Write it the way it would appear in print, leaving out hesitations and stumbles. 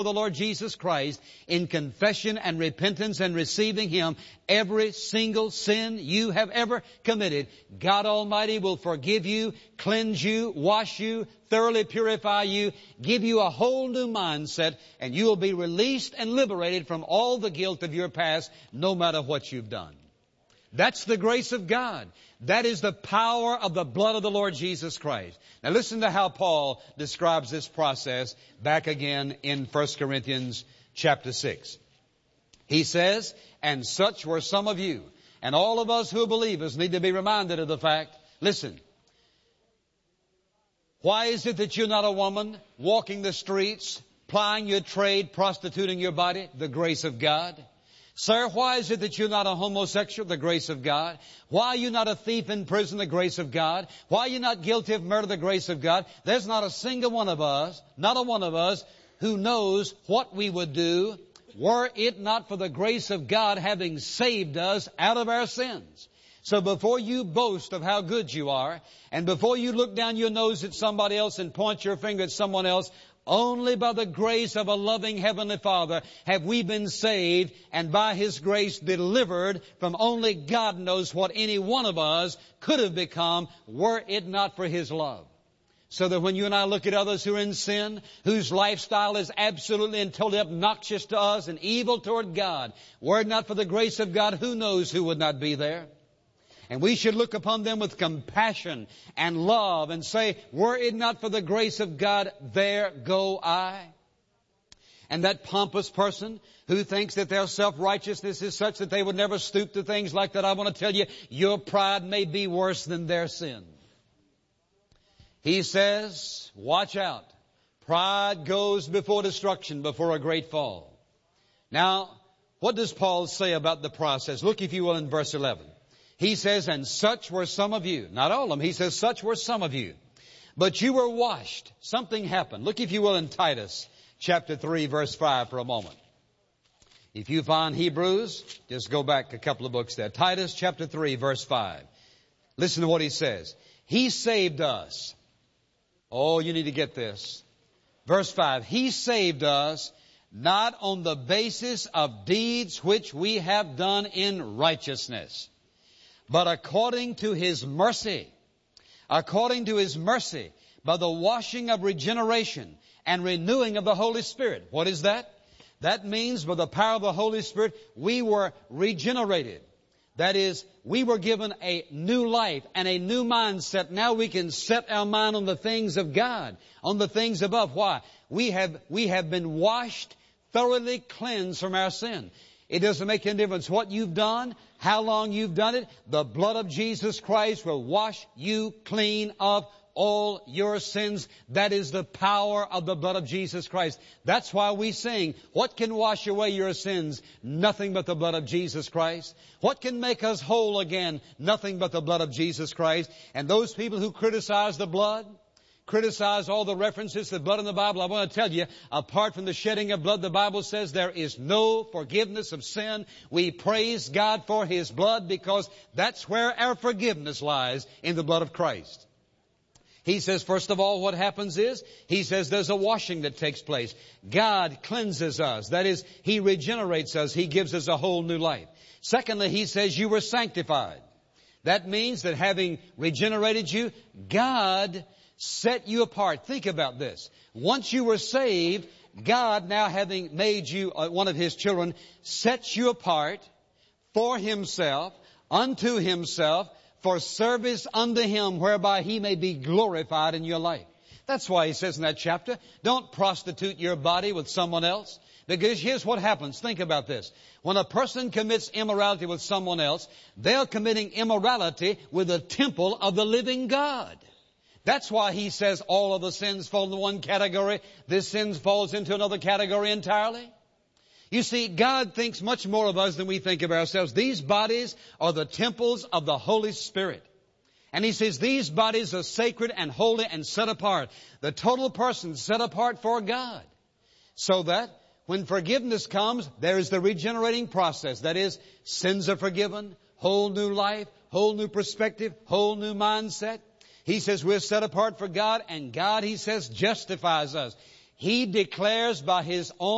the Lord Jesus Christ in confession and repentance and receiving Him, every single sin you have ever committed, God Almighty will forgive you, cleanse you, wash you, thoroughly purify you, give you a whole new mindset, and you will be released and liberated from all the guilt of your past, no matter what you've done. That's the grace of God. That is the power of the blood of the Lord Jesus Christ. Now listen to how Paul describes this process back again in 1 Corinthians chapter 6. He says, and such were some of you. And all of us who are believers need to be reminded of the fact, listen, why is it that you're not a woman walking the streets, plying your trade, prostituting your body? The grace of God. Sir, why is it that you're not a homosexual? The grace of God. Why are you not a thief in prison? The grace of God. Why are you not guilty of murder? The grace of God. There's not a single one of us, not a one of us, who knows what we would do were it not for the grace of God having saved us out of our sins. So before you boast of how good you are, and before you look down your nose at somebody else and point your finger at someone else, only by the grace of a loving Heavenly Father have we been saved, and by His grace delivered from only God knows what any one of us could have become were it not for His love. So that when you and I look at others who are in sin, whose lifestyle is absolutely and totally obnoxious to us and evil toward God, were it not for the grace of God, who knows who would not be there? And we should look upon them with compassion and love and say, were it not for the grace of God, there go I. And that pompous person who thinks that their self-righteousness is such that they would never stoop to things like that, I want to tell you, your pride may be worse than their sin. He says, watch out. Pride goes before destruction, before a great fall. Now, what does Paul say about the process? Look, if you will, in verse 11. He says, and such were some of you. Not all of them. He says, such were some of you. But you were washed. Something happened. Look, if you will, in Titus chapter 3, verse 5 for a moment. If you find Hebrews, just go back a couple of books there. Titus chapter 3, verse 5. Listen to what he says. He saved us. Oh, you need to get this. Verse 5. He saved us not on the basis of deeds which we have done in righteousness, but according to His mercy, by the washing of regeneration and renewing of the Holy Spirit. What is that? That means by the power of the Holy Spirit, we were regenerated. That is, we were given a new life and a new mindset. Now we can set our mind on the things of God, on the things above. Why? We have been washed, thoroughly cleansed from our sin. It doesn't make any difference what you've done, how long you've done it. The blood of Jesus Christ will wash you clean of all your sins. That is the power of the blood of Jesus Christ. That's why we sing, what can wash away your sins? Nothing but the blood of Jesus Christ. What can make us whole again? Nothing but the blood of Jesus Christ. And those people who criticize the blood, criticize all the references to the blood in the Bible, I want to tell you, apart from the shedding of blood, the Bible says there is no forgiveness of sin. We praise God for His blood because that's where our forgiveness lies, in the blood of Christ. He says, first of all, what happens is, He says there's a washing that takes place. God cleanses us. That is, He regenerates us. He gives us a whole new life. Secondly, He says you were sanctified. That means that having regenerated you, God set you apart. Think about this. Once you were saved, God, now having made you one of His children, sets you apart for Himself, unto Himself, for service unto Him, whereby He may be glorified in your life. That's why He says in that chapter, don't prostitute your body with someone else. Because here's what happens. Think about this. When a person commits immorality with someone else, they're committing immorality with the temple of the living God. That's why He says all of the sins fall into one category. This sin falls into another category entirely. You see, God thinks much more of us than we think of ourselves. These bodies are the temples of the Holy Spirit. And He says these bodies are sacred and holy and set apart. The total person set apart for God. So that when forgiveness comes, there is the regenerating process. That is, sins are forgiven, whole new life, whole new perspective, whole new mindset. He says we're set apart for God, and God, He says, justifies us. He declares by His own